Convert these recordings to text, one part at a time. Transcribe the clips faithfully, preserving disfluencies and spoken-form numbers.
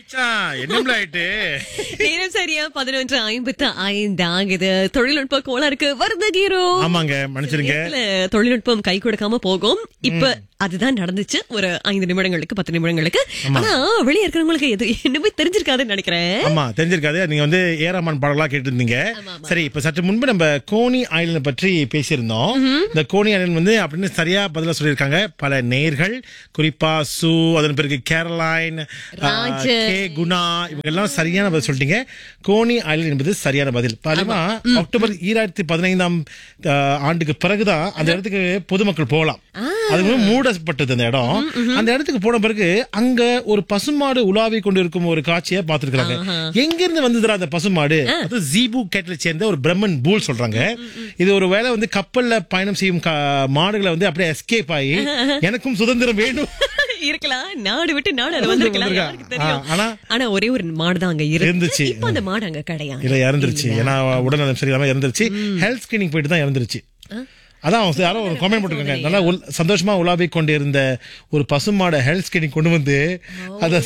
என்ன ஆயிட்டு நேரம் சரியா பதினொன்று ஐம்பத்து ஐந்து ஆகுது. தொழில்நுட்ப கோளாறுக்கு வருது கீரோ. ஆமாங்க, மன்னிச்சிருங்க. தொழில்நுட்பம் கை கொடுக்காம போகும். இப்ப அதுதான் நடந்துச்சு ஒரு ஐந்து நிமிடங்களுக்கு பத்து நிமிடங்களுக்கு. ஆனா வெளியே இருக்கிறவங்களுக்கு எது என்னமே தெரிஞ்சிருக்காதுன்னு நினைக்கிறேன். ஆமா, தெரிஞ்சிருக்காது. நீங்க வந்து ஏராமான் பாடலா கேட்டு இருந்தீங்க. சரி, இப்ப சற்று முன்பு நம்ம கோனி ஐலண்ட் பற்றி பேசியிருந்தோம். இந்த கோனி ஐலண்ட் வந்து அப்படின்னு சரியா பதிலா சொல்லியிருக்காங்க பல நேயர்கள். குறிப்பா சு, அதன் பிறகு கேரளைன், கே குணா, இவங்க எல்லாம் சரியான பதில் சொல்லிட்டீங்க. கோனி ஐலண்ட் என்பது சரியான பதில். பாருமா, அக்டோபர் ஈராயிரத்தி பதினைந்தாம் ஆண்டுக்கு பிறகுதான் அந்த இடத்துக்கு பொதுமக்கள் போகலாம். அது மூடப்பட்டது அந்த இடம். அந்த இடத்துக்கு போன பிறகு அங்க ஒரு பசுமாடு உலாவி கொண்டு இருக்கும் ஒரு காட்சியை பார்த்திருக்காங்க. எங்க இருந்து வந்ததுடா அந்த பசுமாடு? அது ஜீபு கேட்டலை சேர்ந்த ஒரு பிரம்மன் பூல் சொல்றாங்க. இது ஒரு வேளை வந்து கப்பல்ல பயணம் செய்யும் மாடுகளை வந்து அப்படியே எஸ்கேப் ஆகி எனக்கும் சுதந்திரம் வேணும் இருக்கலாம், நாடு விட்டு நாடு அது வந்திருக்கலாம். ஆனா ஒரே ஒரு மாடு தான் அங்க இருந்துச்சு. இப்ப அந்த மாடு அங்க கிடையாது, இல்ல இறந்துருச்சு. ஏன்னா உடல்நலம் சரியில்லாம இறந்துருச்சு. ஹெல்த் ஸ்கிரீனிங் போயிட்டு தான் இறந்துருச்சு. அதான் யாரோ ஒரு கமெண்ட் போட்டிருக்காங்க, நல்லா சந்தோஷமா உலாவிக் கொண்டு இருந்த ஒரு பசுமாட ஹெல்த் ஸ்கிரீனிங் கொண்டு வந்து அத.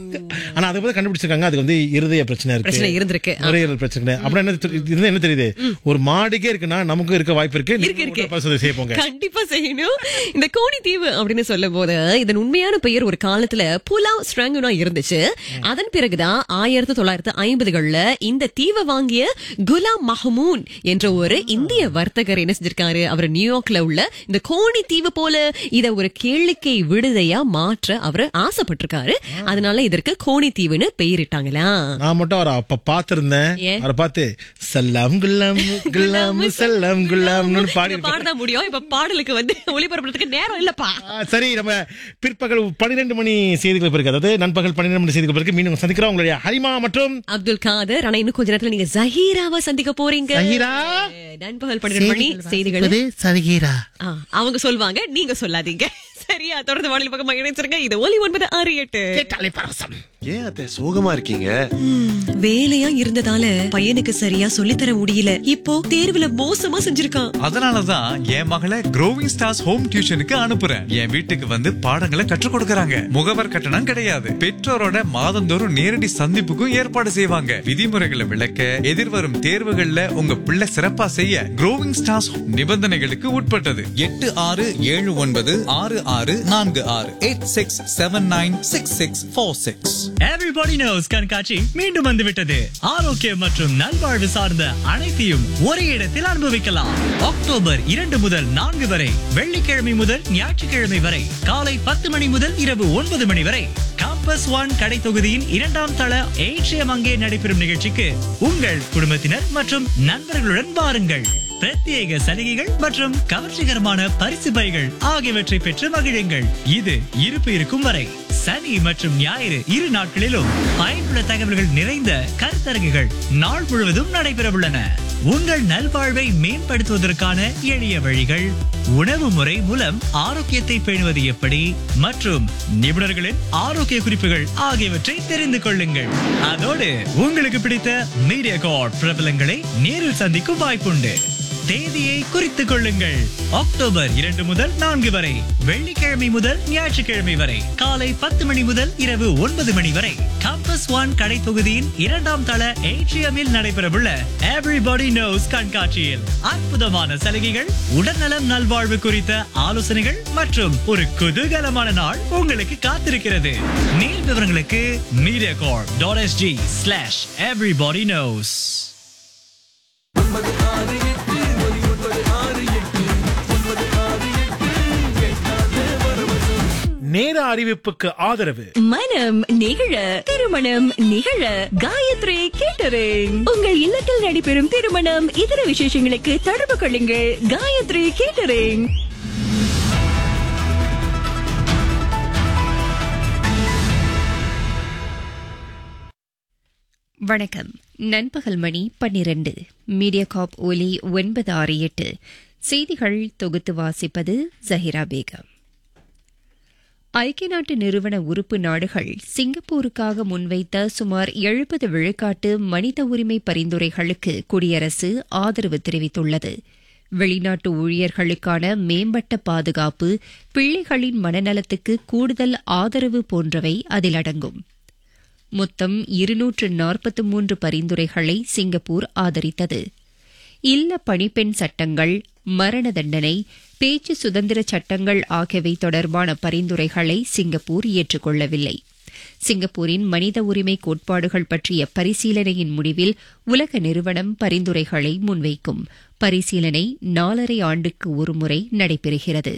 ஆனா அதை பத்தி கண்டுபிடிச்சிருக்காங்க, அது வந்து இருதய பிரச்சனை இருக்கு, இருந்திருக்கு, நுரையீரல் பிரச்சனை. அப்புறம் என்ன என்ன தெரியுது, ஒரு மாடுக்கே இருக்குன்னா நமக்கும் இருக்க வாய்ப்பு இருக்கு. செய்யப்போங்க, கண்டிப்பா செய்யணும். இந்த கோனி தீவு அப்படின்னு சொல்லும் போது இதன் உண்மையான பெயர் ஒரு காலத்துல புலாவ் ஸ்ட்ராங்குனா இருந்துச்சு. அதன் பிறகுதான் ஆயிரத்தி தொள்ளாயிரத்தி ஐம்பதுகள்ல இந்த தீவை வாங்கிய குலாம் மஹமூன் என்ற ஒரு இந்திய வர்த்தகர் என்ன செஞ்சிருக்காரு, அவர் நியூயார்க்ல உள்ள இந்த கோனி தீவு போல இத ஒரு கேளிக்கை விடுதையா மாற்ற அவர் ஆசைப்பட்டிருக்காரு. அதனால இதற்கு கோனி தீவுன்னு பெயரிட்டாங்களா. நான் மட்டும் அவரை அப்ப பாத்திருந்தேன். அவரை பார்த்து சல்லாம் குல்லாம் குல்லாம் சல்லாம் குல்லாம்னு பாடி பாடதான் முடியும். இப்ப பாடலுக்கு வந்து ஒளிபரப்புறதுக்கு நேரம் இல்லப்பா. சரி, நம்ம பிற்பகல் பன்னிரண்டு மணி செய்திகள் பிறகு, அதாவது நண்பகல் பன்னிரண்டு மணி செய்திகள் பிறகு மீண்டும் சந்திக்கிறோம். உங்களுடைய ஹரிமா மற்றும் அப்துல் காதர். ஆனா இன்னும் கொஞ்ச நேரத்துல நீங்க ஜஹீராவை சந்திக்க போறீங்க. நண்பகல் பன்னிரண்டு மணி செய்திகள் சஹீரா அவங்க சொல்வாங்க, நீங்க சொல்லாதீங்க. சரியா, தொடர்ந்து வானிலை பக்கமாக இணைச்சிருங்க. இது ஒலி ஒன்பது ஆறு எட்டு. ஏன் அத்தை சோகமா இருக்கீங்க? வேலையா இருந்ததால பையனுக்கு சரியா சொல்லித்தர முடியல. இப்போ தேர்வுல மோசமா செஞ்சிருக்கான். அதனாலதான் என் மகளை க்ரோவிங் ஸ்டார்ஸ் ஹோம் டியூஷனுக்கு அனுப்புறேன். என் வீட்டுக்கு வந்து பாடங்களை கற்றுக் கொடுக்கறாங்க. முகவர் கட்டணம் கிடையாது. பெற்றோரோட மாதந்தோறும் நேரடி சந்திப்புக்கும் ஏற்பாடு செய்வாங்க. விதிமுறைகளை விளக்க, எதிர்வரும் தேர்வுகள்ல உங்க பிள்ளை சிறப்பா செய்ய க்ரோவிங் ஸ்டார்ஸ் நிபந்தனைகளுக்கு உட்பட்டது. எட்டு ஆறு ஏழு ஒன்பது ஆறு ஆறு நான்கு ஆறு eight six seven nine six six four six. Everybody knows கண்காட்சி மீண்டும் வந்துவிட்டது. ஆரோக்கியம் மற்றும் நல்வாழ்வு சார்ந்த அனைத்தையும் ஒரே இடத்தில் அனுபவிக்கலாம். அக்டோபர் இரண்டு முதல் நான்கு வரை, வெள்ளிக்கிழமை முதல் ஞாயிற்றுக்கிழமை வரை, காலை பத்து மணி முதல் இரவு ஒன்பது மணி வரை காம்பஸ் ஒன் கடை தொகுதியின் இரண்டாம் தள ஏற்றியம் அங்கே நடைபெறும் நிகழ்ச்சிக்கு உங்கள் குடும்பத்தினர் மற்றும் நண்பர்களுடன் வாருங்கள். பிரத்யேக சலுகைகள் மற்றும் கவர்ச்சிகரமான பரிசு பைகள் ஆகியவற்றை பெற்று மகிழுங்கள். இது இருப்பு இருக்கும் வரை சனி மற்றும் ஞாயிறு இரு நாட்களிலும் பயனுள்ள தகவல்கள் நிறைந்த கருத்தரங்குகள் நாள் முழுவதும் நடைபெற உள்ளன. உங்கள் நல்வாழ்வை மேம்படுத்துவதற்கான எளிய வழிகள், உணவு முறை மூலம் ஆரோக்கியத்தை பேணுவது எப்படி மற்றும் நிபுணர்களின் ஆரோக்கிய குறிப்புகள் ஆகியவற்றை தெரிந்து கொள்ளுங்கள். அதோடு உங்களுக்கு பிடித்த மீடியா கார்ட் பிரபலங்களை நேரில் சந்திக்கும் வாய்ப்புண்டு. தேதியை குறித்துக் கொள்ளுங்கள். அக்டோபர் இரண்டு முதல் நான்கு வரை, வெள்ளிக்கிழமை முதல் ஞாயிற்றுக்கிழமை வரை, காலை பத்து மணி முதல் இரவு ஒன்பது மணி வரை, காம்பஸ் ஒன் கடை தொகுதியின் இரண்டாம் தள ஏட்ரியமில் நடைபெறவுள்ள எவ்ரிபடி நோஸ் கண்காட்சியில் அற்புதமான சலுகைகள், உடல்நலம் நல்வாழ்வு குறித்த ஆலோசனைகள் மற்றும் ஒரு குதூகலமான நாள் உங்களுக்கு காத்திருக்கிறது. மேல் விவரங்களுக்கு media corp dot SG slash everybody knows. நேர அறிவிப்புக்கு ஆதரவு மனம் நிகழ திருமணம் நிகழ காயத்ரி கேட்டரிங். உங்கள் இல்லத்தில் நடைபெறும் திருமணம் இதர விசேஷங்களுக்கு தொடர்பு கொள்ளுங்கள். காயத்ரி கேட்டரிங். வணக்கம். நண்பகல் மணி பன்னிரண்டு. மீடியா காப் ஒலி ஒன்பது ஆறு எட்டு. செய்திகள் தொகுத்து வாசிப்பது ஜஹிரா பேகம். ஐக்கிய நாட்டு நிறுவன உறுப்பு நாடுகள் சிங்கப்பூருக்காக முன்வைத்த சுமார் எழுபது விழுக்காட்டு மனித உரிமை பரிந்துரைகளுக்கு குடியரசு ஆதரவு தெரிவித்துள்ளது. வெளிநாட்டு ஊழியர்களுக்கான மேம்பட்ட பாதுகாப்பு, பிள்ளைகளின் மனநலத்துக்கு கூடுதல் ஆதரவு போன்றவை அதில் அடங்கும். மொத்தம் இருநூற்று நாற்பத்து மூன்று பரிந்துரைகளை சிங்கப்பூர் ஆதரித்தது. இல்ல பணிப்பெண் சட்டங்கள், மரண தண்டனை, பேச்சு சுதந்திர சட்டங்கள் ஆகியவை தொடர்பான பரிந்துரைகளை சிங்கப்பூர் ஏற்றுக்கொள்ளவில்லை. சிங்கப்பூரின் மனித உரிமை கோட்பாடுகள் பற்றிய பரிசீலனையின் முடிவில் உலக நிறுவனம் பரிந்துரைகளை முன்வைக்கும். பரிசீலனை நாலரை ஆண்டுக்கு ஒருமுறை நடைபெறுகிறது.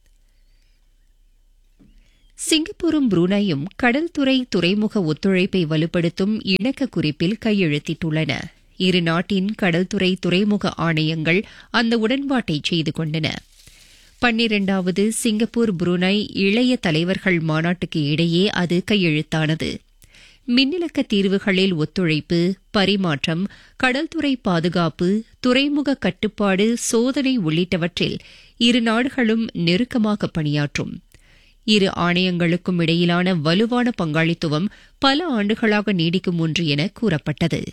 சிங்கப்பூரும் புரூனையும் கடல்துறை துறைமுக ஒத்துழைப்பை வலுப்படுத்தும் இணக்க குறிப்பில் கையெழுத்திட்டுள்ளன. இரு நாட்டின் கடல்துறை துறைமுக ஆணையங்கள் அந்த உடன்பாட்டை செய்து கொண்டன. பன்னிரண்டாவது சிங்கப்பூர் புரூனை இளைய தலைவர்கள் மாநாட்டுக்கு இடையே அது கையெழுத்தானது. மின்னிலக்க தீர்வுகளில் ஒத்துழைப்பு, பரிமாற்றம், கடல்துறை பாதுகாப்பு, துறைமுக கட்டுப்பாடு, சோதனை உள்ளிட்டவற்றில் இரு நாடுகளும் நெருக்கமாக பணியாற்றும். இரு ஆணையங்களுக்கும் இடையிலான வலுவான பங்காளித்துவம் பல ஆண்டுகளாக நீடிக்கும் ஒன்று என கூறப்பட்டது.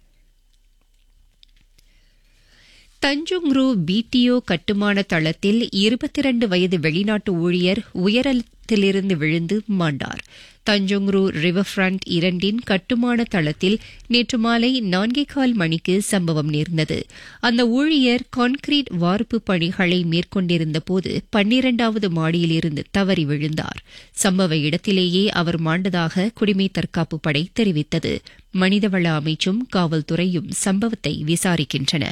தஞ்சுங்ரு பிடிஓ கட்டுமான தளத்தில் இருபத்தி இரண்டு வயது வெளிநாட்டு ஊழியர் உயரத்திலிருந்து விழுந்து மாண்டார். தஞ்சுங்ரு ரிவர் ஃப்ரண்ட் இரண்டின் கட்டுமான தளத்தில் நேற்று மாலை நான்கே கால் மணிக்கு சம்பவம் நேர்ந்தது. அந்த ஊழியர் கான்கிரீட் வார்ப்பு பணிகளை மேற்கொண்டிருந்தபோது பன்னிரண்டாவது மாடியிலிருந்து தவறி விழுந்தார். சம்பவ இடத்திலேயே அவர் மாண்டதாக குடிமை தற்காப்பு படை தெரிவித்தது. மனிதவள அமைச்சும் காவல்துறையும் சம்பவத்தை விசாரிக்கின்றன.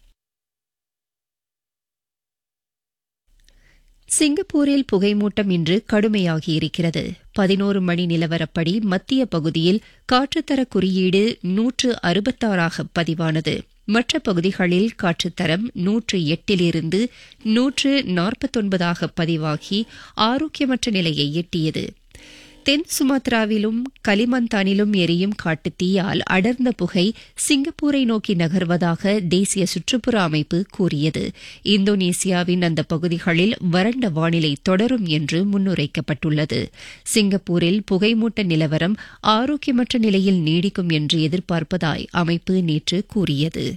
சிங்கப்பூரில் புகைமூட்டம் இன்று கடுமையாகியிருக்கிறது. பதினோரு மணி நிலவரப்படி மத்திய பகுதியில் காற்றுத்தர குறியீடு நூற்று அறுபத்தாறாக பதிவானது. மற்ற பகுதிகளில் காற்றுத்தரம் நூற்று எட்டிலிருந்து நூற்று நாற்பத்தொன்பதாக பதிவாகி ஆரோக்கியமற்ற நிலையை எட்டியது. தென் சுமாத்ராவிலும் கலிமந்தானிலும் எரியும் காட்டுத்தீயால் அடர்ந்த புகை சிங்கப்பூரை நோக்கி நகர்வதாக தேசிய சுற்றுப்புற அமைப்பு கூறியது. இந்தோனேசியாவின் அந்த பகுதிகளில் வறண்ட வானிலை தொடரும் என்று முன்னுரைக்கப்பட்டுள்ளது. சிங்கப்பூரில் புகைமூட்ட நிலவரம் ஆரோக்கியமற்ற நிலையில் நீடிக்கும் என்று எதிர்பார்ப்பதாய் அமைப்பு நேற்று கூறியது.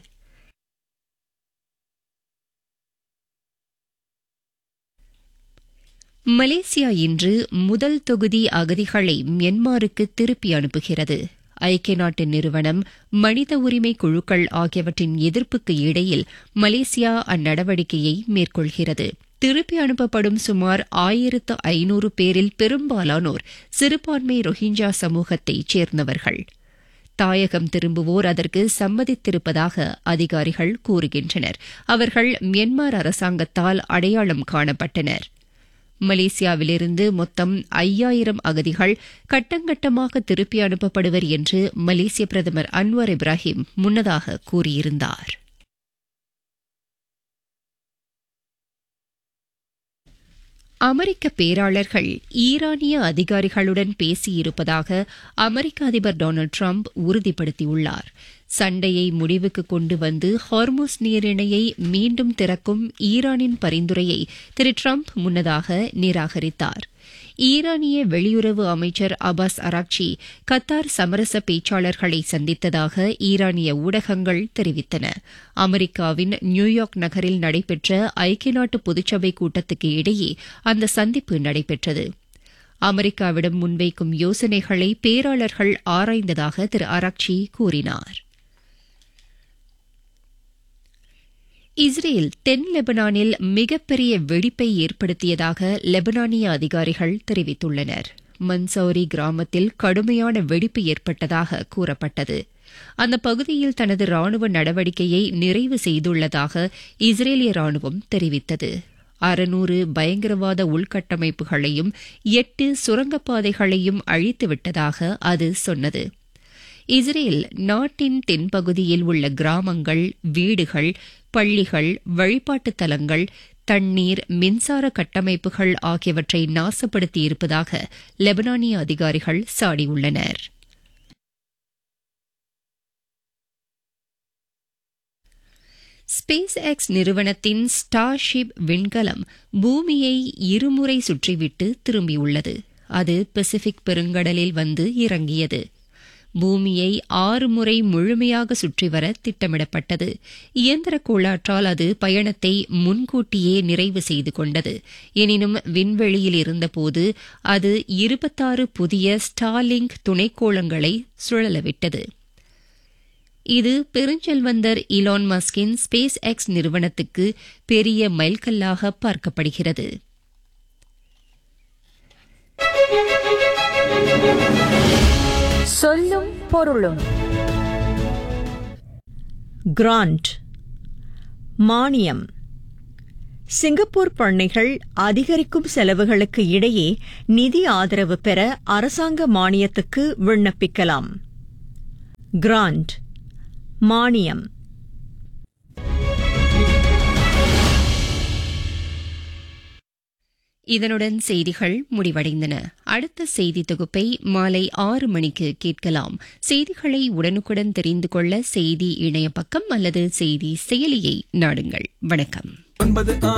மலேசியா இன்று முதல் தொகுதி அகதிகளை மியான்மருக்கு திருப்பி அனுப்புகிறது. ஐக்கிய நாட்டு நிறுவனம், மனித உரிமை குழுக்கள் ஆகியவற்றின் எதிர்ப்புக்கு இடையில் மலேசியா அந்நடவடிக்கையை மேற்கொள்கிறது. திருப்பி அனுப்பப்படும் சுமார் ஆயிரத்து ஐநூறு பேரில் பெரும்பாலானோர் சிறுபான்மை ரோஹிஞ்சா சமூகத்தைச் சேர்ந்தவர்கள். தாயகம் திரும்புவோர் அதற்கு சம்மதித்திருப்பதாக அதிகாரிகள் கூறுகின்றனர். அவர்கள் மியான்மர் அரசாங்கத்தால் அடையாளம் காணப்பட்டனர். மலேசியாவிலிருந்து மொத்தம் ஐயாயிரம் அகதிகள் கட்டங்கட்டமாக திருப்பி அனுப்பப்படுவர் என்று மலேசிய பிரதமர் அன்வர் இப்ராஹிம் முன்னதாக கூறியிருந்தார். அமெரிக்க பேராளர்கள் ஈரானிய அதிகாரிகளுடன் பேசியிருப்பதாக அமெரிக்க அதிபர் டொனால்டு டிரம்ப் உறுதிப்படுத்தியுள்ளார். சண்டையை முடிவுக்கு கொண்டு வந்து ஹார்முஸ் நீரிணையை மீண்டும் திறக்கும் ஈரானின் பரிந்துரையை திரு டிரம்ப் முன்னதாக நிராகரித்தார். ஈரானிய வெளியுறவு அமைச்சர் அபாஸ் அராக்சி கத்தார் சமரச பேச்சாளர்களை சந்தித்ததாக ஈரானிய ஊடகங்கள் தெரிவித்தன. அமெரிக்காவின் நியூயார்க் நகரில் நடைபெற்ற ஐக்கிய நாட்டு பொதுச்சபை கூட்டத்துக்கு இடையே அந்த சந்திப்பு நடைபெற்றது. அமெரிக்காவிடம் முன்வைக்கும் யோசனைகளை பேராளர்கள் ஆராய்ந்ததாக திரு அராக்சி கூறினார். இஸ்ரேல் தென் லெபனானில் மிகப்பெரிய வெடிப்பை ஏற்படுத்தியதாக லெபனானிய அதிகாரிகள் தெரிவித்துள்ளனர். மன்சௌரி கிராமத்தில் கடுமையான வெடிப்பு ஏற்பட்டதாக கூறப்பட்டது. அந்த பகுதியில் தனது ராணுவ நடவடிக்கையை நிறைவு செய்துள்ளதாக இஸ்ரேலிய ராணுவம் தெரிவித்தது. அறுநூறு பயங்கரவாத உள்கட்டமைப்புகளையும் எட்டு சுரங்கப்பாதைகளையும் அழித்துவிட்டதாக அது சொன்னது. இஸ்ரேல் நாட்டின் தென்பகுதியில் உள்ள கிராமங்கள், வீடுகள், பள்ளிகள், வழிபாட்டுத் தலங்கள், தண்ணீர், மின்சார கட்டமைப்புகள் ஆகியவற்றை நாசப்படுத்தியிருப்பதாக லெபனானிய அதிகாரிகள் சாடியுள்ளனர். ஸ்பேஸ் எக்ஸ் நிறுவனத்தின் ஸ்டார்ஷிப் விண்கலம் பூமியை இருமுறை சுற்றிவிட்டு திரும்பியுள்ளது. அது பசிபிக் பெருங்கடலில் வந்து இறங்கியது. பூமியை ஆறு முறை முழுமையாக சுற்றி வர திட்டமிடப்பட்டது. இயந்திர கோளாற்றால் அது பயணத்தை முன்கூட்டியே நிறைவு செய்து கொண்டது. எனினும் விண்வெளியில் இருந்தபோது அது இருபத்தாறு புதிய ஸ்டார்லிங்க் துணைக்கோளங்களை சுழலவிட்டது. இது பெருஞ்செல்வந்தர் இலான் மஸ்கின் ஸ்பேஸ் எக்ஸ் நிறுவனத்துக்கு பெரிய மைல்கல்லாக பார்க்கப்படுகிறது. சொல்லும் பொருளும். கிராண்ட் மானியம். சிங்கப்பூர் பண்ணைகள் அதிகரிக்கும் செலவுகளுக்கு இடையே நிதி ஆதரவு பெற அரசாங்க மானியத்துக்கு விண்ணப்பிக்கலாம். கிராண்ட் மானியம். இதனுடன் செய்திகள் முடிவடைந்தன. அடுத்த செய்தி தொகுப்பை மாலை ஆறு மணிக்கு கேட்கலாம். செய்திகளை உடனுக்குடன் தெரிந்து கொள்ள செய்தி இணைய பக்கம் அல்லது செய்தி செயலியை நாடுங்கள். வணக்கம்.